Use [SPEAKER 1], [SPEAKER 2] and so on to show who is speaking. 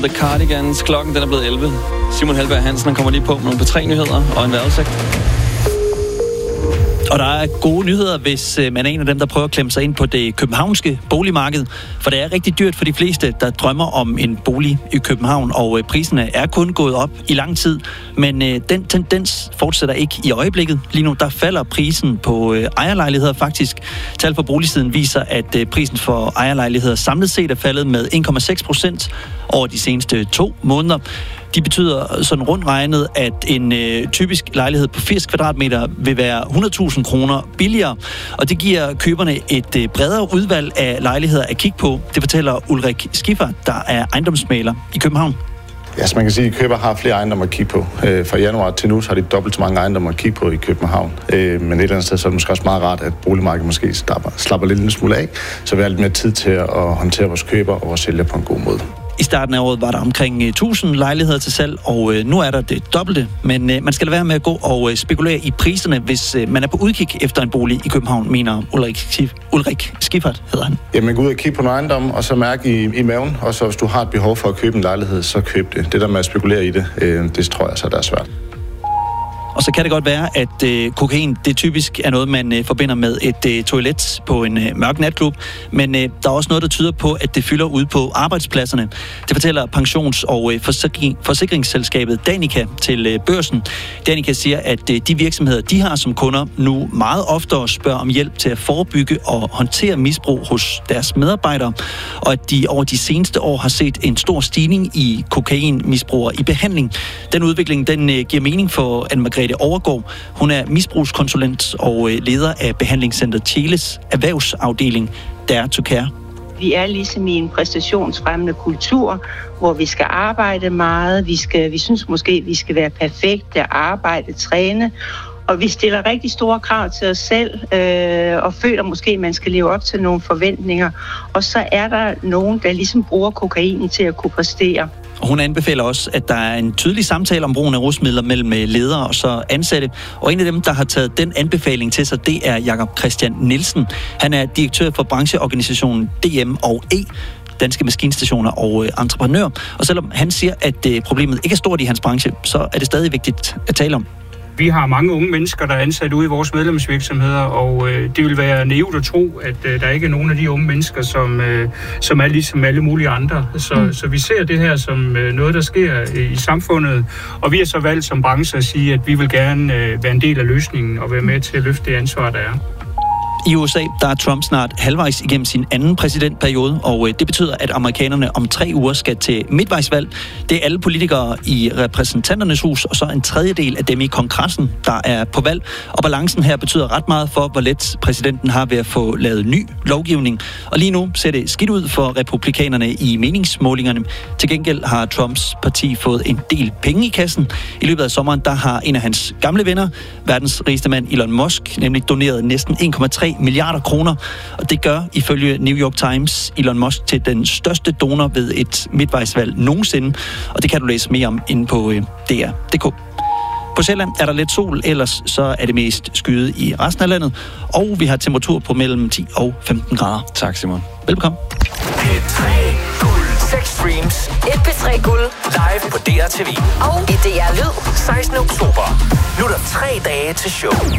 [SPEAKER 1] The Cardigans. Klokken den er blevet 11. Simon Helberg Hansen kommer lige på med nogle P3-nyheder og en vejrudsigt.
[SPEAKER 2] Og der er gode nyheder, hvis man er en af dem, der prøver at klemme sig ind på det københavnske boligmarked. For det er rigtig dyrt for de fleste, der drømmer om en bolig i København, og priserne er kun gået op i lang tid. Men den tendens fortsætter ikke i øjeblikket. Lige nu der falder prisen på ejerlejligheder faktisk. Tal fra boligsiden viser, at prisen for ejerlejligheder samlet set er faldet med 1,6% over de seneste 2 måneder. De betyder sådan rundt regnet, at en typisk lejlighed på 80 kvadratmeter vil være 100.000 kroner billigere, og det giver køberne et bredere udvalg af lejligheder at kigge på. Det fortæller Ulrik Skiffer, der er ejendomsmægler i København.
[SPEAKER 3] Ja, så man kan sige, at køber har flere ejendomme at kigge på. Fra januar til nu så har de dobbelt så mange ejendomme at kigge på i København. Men et eller andet sted så er det måske også meget rart, at boligmarkedet måske slapper lidt en smule af, så vi har lidt mere tid til at håndtere vores køber og vores sælger på en god måde.
[SPEAKER 2] I starten af året var der omkring 1000 lejligheder til salg, og nu er der det dobbelte. Men man skal lade være med at gå og spekulere i priserne, hvis man er på udkig efter en bolig i København, mener Ulrik Skiffert, hedder han.
[SPEAKER 3] Jamen gå ud og kigge på en ejendom, og så mærke i maven, og så hvis du har et behov for at købe en lejlighed, så køb det. Det der med at spekulere i det, det tror jeg så, der er svært.
[SPEAKER 2] Og så kan det godt være, at kokain det typisk er noget, man forbinder med et toilet på en mørk natklub. Men der er også noget, der tyder på, at det fylder ud på arbejdspladserne. Det fortæller pensions- og forsikringsselskabet Danica til Børsen. Danica siger, at de virksomheder, de har som kunder, nu meget oftere spørger om hjælp til at forebygge og håndtere misbrug hos deres medarbejdere. Og at de over de seneste år har set en stor stigning i kokainmisbrugere i behandling. Den udvikling, den giver mening for Anne-Margrethe Overgaard. Hun er misbrugskonsulent og leder af behandlingscenter Tjeles erhvervsafdeling Dare to Care.
[SPEAKER 4] Vi er ligesom i en præstationsfremmende kultur, hvor vi skal arbejde meget. Vi synes måske, vi skal være perfekte, arbejde, træne. Og vi stiller rigtig store krav til os selv, og føler måske, at man skal leve op til nogle forventninger. Og så er der nogen, der ligesom bruger kokainen til at kunne præstere.
[SPEAKER 2] Hun anbefaler også, at der er en tydelig samtale om brugen af rusmidler mellem ledere og så ansatte. Og en af dem, der har taget den anbefaling til sig, det er Jakob Christian Nielsen. Han er direktør for brancheorganisationen DM og E, Danske Maskinstationer og Entreprenør. Og selvom han siger, at problemet ikke er stort i hans branche, så er det stadig vigtigt at tale om.
[SPEAKER 5] Vi har mange unge mennesker, der er ansat ude i vores medlemsvirksomheder, og det vil være naivt at tro, at der ikke er nogen af de unge mennesker, som er ligesom alle mulige andre. Så vi ser det her som noget, der sker i samfundet, og vi har så valgt som branche at sige, at vi vil gerne være en del af løsningen og være med til at løfte det ansvar, der er.
[SPEAKER 2] I USA, der er Trump snart halvvejs igennem sin anden præsidentperiode, og det betyder, at amerikanerne om 3 uger skal til midtvejsvalg. Det er alle politikere i repræsentanternes hus, og så en tredjedel af dem i kongressen, der er på valg. Og balancen her betyder ret meget for, hvor let præsidenten har ved at få lavet ny lovgivning. Og lige nu ser det skidt ud for republikanerne i meningsmålingerne. Til gengæld har Trumps parti fået en del penge i kassen. I løbet af sommeren, der har en af hans gamle venner, verdens rigeste mand Elon Musk, nemlig doneret næsten 1,3 milliarder kroner, og det gør ifølge New York Times Elon Musk til den største donor ved et midtvejsvalg nogensinde, og det kan du læse mere om inde på DR.dk. På Sjælland er der lidt sol, ellers så er det mest skyet i resten af landet, og vi har temperatur på mellem 10 og 15 grader.
[SPEAKER 1] Tak, Simon.
[SPEAKER 2] Velbekomme.
[SPEAKER 6] P3 Guld. 6 streams.
[SPEAKER 7] Et P3 Guld.
[SPEAKER 6] Live på DRTV.
[SPEAKER 7] Og i DR Lyd.
[SPEAKER 6] 16. oktober. Nu er der 3 dage til show.